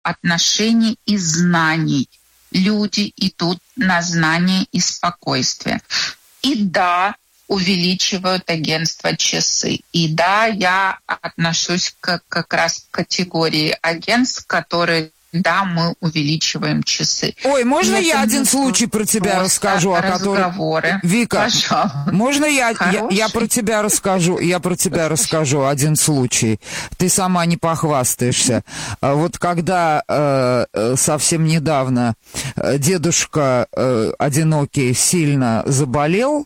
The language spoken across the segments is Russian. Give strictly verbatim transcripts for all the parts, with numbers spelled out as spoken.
отношений и знаний. Люди идут на знания и спокойствие. И да, увеличивают агентство часы. И да, я отношусь к, как раз к категории агентств, которые, да, мы увеличиваем часы. Ой, можно и я один случай про тебя расскажу, о котором... Вика, пожалуйста. Можно я, я, я про тебя расскажу, я про тебя расскажу один случай. Ты сама не похвастаешься. Вот когда э, совсем недавно дедушка э, одинокий сильно заболел,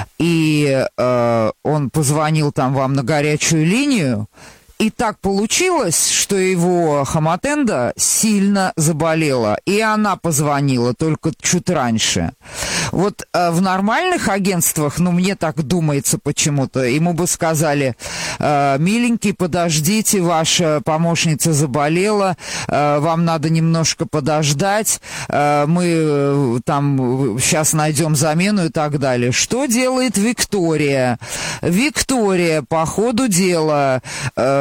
и э, он позвонил там вам на горячую линию, и так получилось, что его хаматенда сильно заболела, и она позвонила только чуть раньше. Вот э, в нормальных агентствах, ну, мне так думается почему-то, ему бы сказали: э, миленький, подождите, ваша помощница заболела, э, вам надо немножко подождать, э, мы э, там сейчас найдем замену и так далее. Что делает Виктория? Виктория по ходу дела... Э,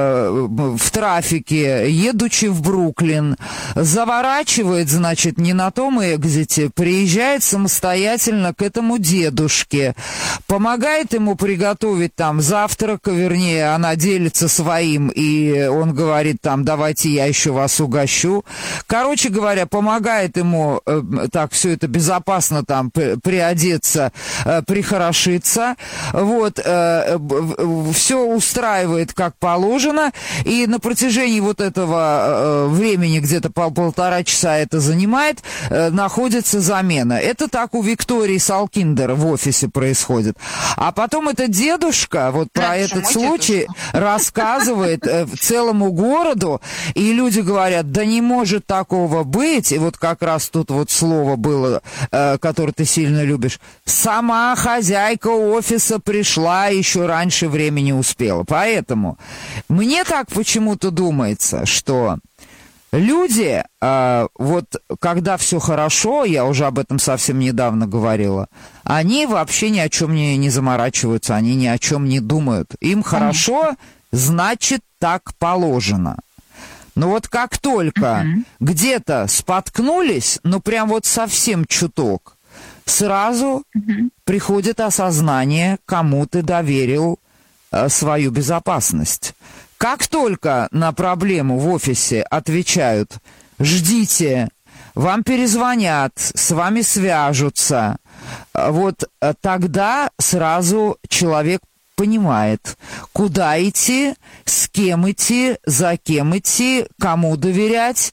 в трафике, едучи в Бруклин, заворачивает, значит, не на том экзите, приезжает самостоятельно к этому дедушке, помогает ему приготовить там завтрак, вернее, она делится своим, и он говорит там: давайте я еще вас угощу. Короче говоря, помогает ему э, так все это безопасно там приодеться, э, прихорошиться, вот, э, э, все устраивает как положено. И на протяжении вот этого э, времени, где-то пол полтора часа это занимает, э, находится замена. Это так у Виктории Салкиндер в офисе происходит. А потом этот дедушка вот про Раньше этот случай дедушка. рассказывает э, целому городу, и люди говорят: да не может такого быть. И вот как раз тут вот слово было, э, которое ты сильно любишь. Сама хозяйка офиса пришла, еще раньше времени успела. Поэтому мне так почему-то думается, что люди, э, вот когда все хорошо, я уже об этом совсем недавно говорила, они вообще ни о чем не, не заморачиваются, они ни о чем не думают. Им хорошо, значит, так положено. Но вот как только uh-huh. где-то споткнулись, ну прям вот совсем чуток, сразу uh-huh. приходит осознание, кому ты доверил э, свою безопасность. Как только на проблему в офисе отвечают: ждите, вам перезвонят, с вами свяжутся, вот тогда сразу человек понимает, куда идти, с кем идти, за кем идти, кому доверять,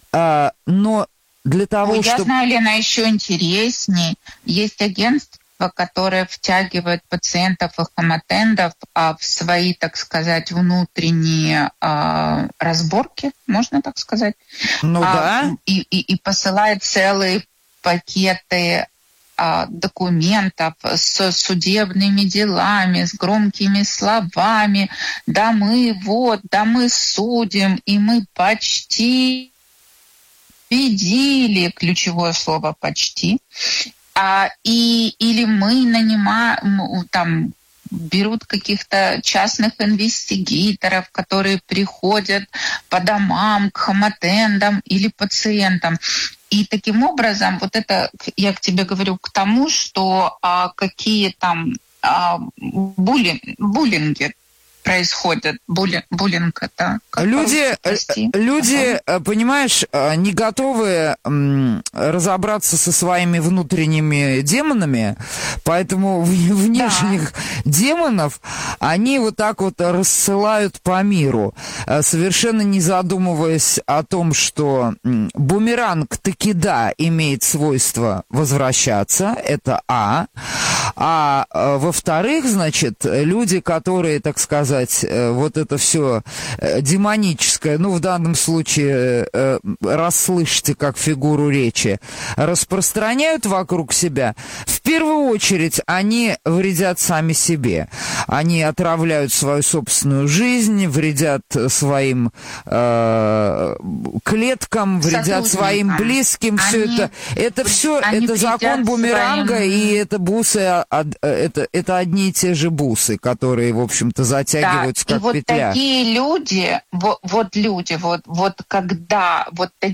но для того, Ой, чтобы... Я знаю, Лена, еще интересней. Есть агентство, которые втягивают пациентов и хаматендов а, в свои, так сказать, внутренние а, разборки, можно так сказать? Ну а, да. И, и, и посылают целые пакеты а, документов с судебными делами, с громкими словами. Да мы вот, да мы судим, и мы почти победили. Ключевое слово «почти». А, и, или мы нанимаем, там, берут каких-то частных инвестигаторов, которые приходят по домам к хаматендам или пациентам. И таким образом, вот это, я к тебе говорю, к тому, что а, какие там а, булли, буллинги происходит, булли, буллинг это... Люди, люди, понимаешь, не готовы разобраться со своими внутренними демонами, поэтому внешних да. демонов они вот так вот рассылают по миру, совершенно не задумываясь о том, что бумеранг таки да имеет свойство возвращаться, это А, а во-вторых, значит, люди, которые, так сказать, вот это все демоническое, ну, в данном случае, расслышьте как фигуру речи, распространяют вокруг себя, в первую очередь они вредят сами себе. Они отравляют свою собственную жизнь, вредят своим э, клеткам, вредят своим близким. Они, все это, это все, это закон бумеранга, своим... и это бусы, это, это одни и те же бусы, которые, в общем-то, затягиваются. Да, и вот петля. Такие люди, вот, вот люди, вот, вот когда вот